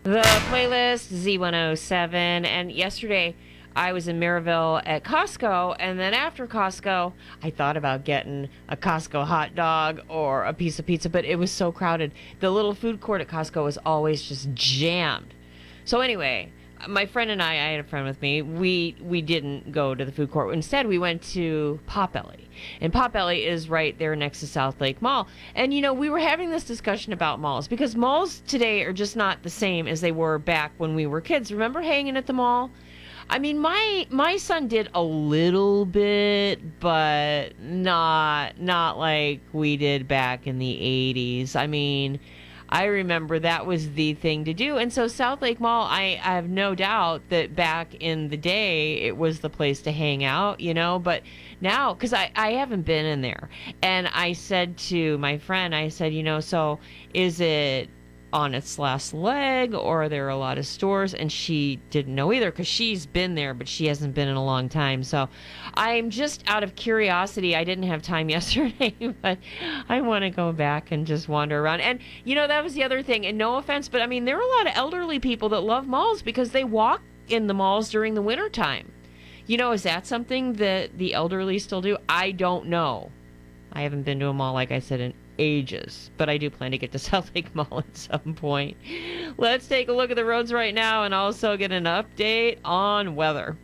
The playlist Z107, and yesterday I was in Maryville at Costco, and then after Costco, I thought about getting a Costco hot dog or a piece of pizza, but it was so crowded. The little food court at Costco was always just jammed. So anyway, my friend and I had a friend with me. We didn't go to the food court. Instead, we went to Potbelly. And Potbelly is right there next to South Lake Mall. And we were having this discussion about malls because malls today are just not the same as they were back when we were kids. Remember hanging at the mall? I mean, my son did a little bit, but not like we did back in the 80s. I mean, I remember that was the thing to do. And so South Lake Mall, I have no doubt that back in the day, it was the place to hang out, but now, because I haven't been in there. And I said to my friend, I said, so is it on its last leg or are there a lot of stores? And she didn't know either because she's been there, but she hasn't been in a long time. So I'm just out of curiosity. I didn't have time yesterday, but I want to go back and just wander around. And that was the other thing, and no offense, but I mean there are a lot of elderly people that love malls because they walk in the malls during the winter time. Is that something that the elderly still do? I don't know. I haven't been to a mall, like I said, in ages, but I do plan to get to South Lake Mall at some point. Let's take a look at the roads right now and also get an update on weather.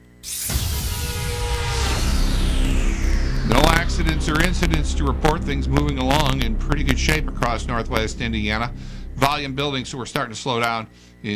No accidents or incidents to report. Things moving along in pretty good shape across northwest Indiana. Volume building, so we're starting to slow down